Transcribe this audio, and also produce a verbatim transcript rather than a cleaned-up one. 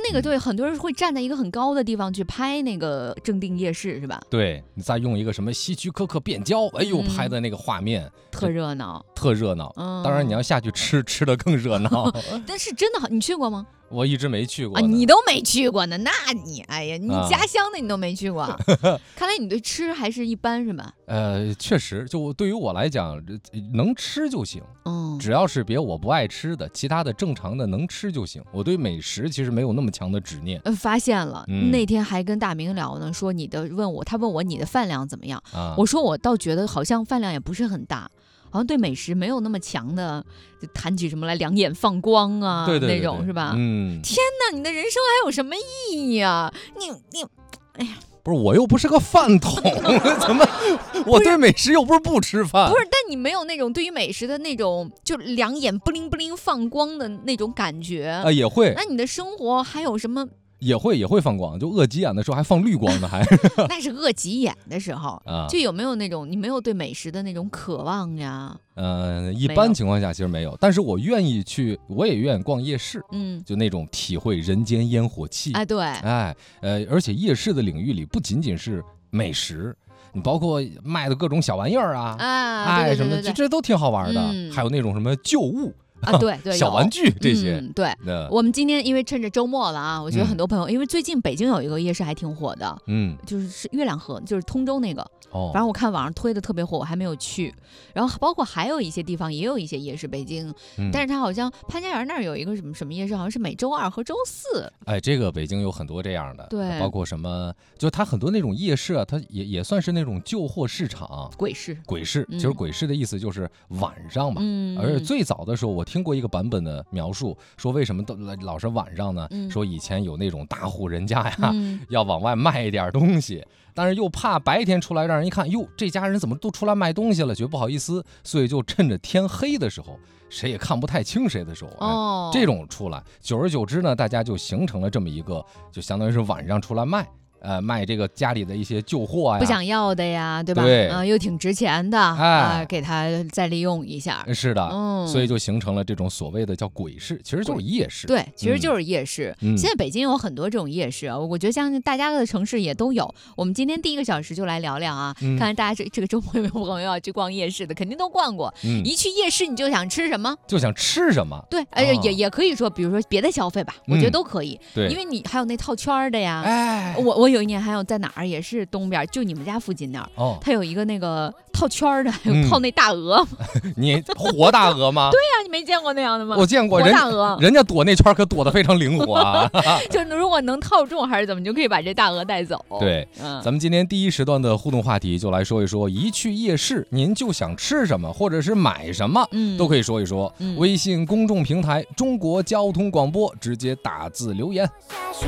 那个对，很多人会站在一个很高的地方去拍那个正定夜市，是吧？ 对，你再用一个什么希区柯克变焦，哎呦， 嗯拍的那个画面特热闹， 特热闹。 嗯， 当然你要下去吃，吃的更热闹。 但是真的好，你去过吗？ 我一直没去过啊，你都没去过呢，那你哎呀，你啊家乡的你都没去过，看来你对吃还是一般是吧？ 呃，确实，就对于我来讲，能吃就行， 嗯， 只要是别我不爱吃的，其他的正常的能吃就行。我对美食其实没有那么强的执念。 呃，发现了， 嗯那天还跟大明聊呢，说你的问我，他问我你的饭量怎么样， 啊， 我说我倒觉得好像饭量也不是很大。好像对美食没有那么强的，就谈起什么来两眼放光啊， 对对对对那种是吧？ 嗯， 天哪，你的人生还有什么意义啊？你你，哎呀， 不是，我又不是个饭桶，怎么？我对美食又不是不吃饭。 不是，但你没有那种对于美食的那种，就两眼不灵不灵放光的那种感觉啊，也会， 那你的生活还有什么？ 也会也会放光，就饿急眼的时候还放绿光呢，还那是饿急眼的时候啊， 就有没有那种你没有对美食的那种渴望呀？ 呃，一般情况下其实没有，但是我愿意去，我也愿意逛夜市， 嗯， 就那种体会人间烟火气。 哎，对， 哎，呃，而且夜市的领域里不仅仅是美食，你包括卖的各种小玩意儿啊， 啊， 哎， 对对什么对对对这这都挺好玩的， 嗯还有那种什么旧物。 啊，对对， 小玩具这些， 嗯、对。 嗯、 我们今天因为趁着周末了啊，我觉得很多朋友，嗯、因为最近北京有一个夜市还挺火的， 嗯， 就是是月亮河，就是通州那个。 哦， 反正我看网上推的特别火，我还没有去。然后包括还有一些地方也有一些夜市，北京， 嗯、 但是它好像潘家园那儿有一个什么什么夜市，好像是每周二和周四。 哎，这个北京有很多这样的， 对， 包括什么，就它很多那种夜市啊，它也也算是那种旧货市场， 鬼市， 鬼市。 嗯、 其实鬼市的意思就是晚上嘛， 嗯， 而且最早的时候我听过一个版本的描述，说为什么都老是晚上呢？ 嗯、 说以前有那种大户人家呀， 嗯、 要往外卖一点东西。但是又怕白天出来让人一看，哟，这家人怎么都出来卖东西了，觉得不好意思，所以就趁着天黑的时候，谁也看不太清谁的时候， 哦， 哎、这种出来，久而久之呢，大家就形成了这么一个，就相当于是晚上出来卖。呃，卖这个家里的一些旧货呀， 不想要的呀，对吧？ 对， 啊、呃，又挺值钱的， 哎、 啊，给他再利用一下。 是的， 嗯， 所以就形成了这种所谓的叫鬼市，其实就是夜市。 对，其实就是夜市。 嗯、 现在北京有很多这种夜市啊，我觉得相信大家的城市也都有。我们今天第一个小时就来聊聊啊， 嗯、 看看大家这这个周末有没有朋友要去逛夜市的，肯定都逛过。 嗯、 一去夜市你就想吃什么？ 就想吃什么？ 对，而且也、哦、也可以说，比如说别的消费吧，我觉得都可以。 嗯、对， 因为你还有那套圈的呀。 哎， 我我有一年还有在哪？哪儿也是东边，就你们家附近那儿， 哦， 它有一个那个套圈的，还有套那大鹅。 嗯、你活大鹅吗？ 对呀、啊，你没见过那样的吗？ 我见过， 活大鹅， 人家躲那圈可躲得非常灵活啊。 就如果能套中还是怎么，你就可以把这大鹅带走。 对， 嗯， 咱们今天第一时段的互动话题就来说一说，一去夜市您就想吃什么，或者是买什么， 嗯， 都可以说一说。 嗯、 微信公众平台中国交通广播直接打字留言。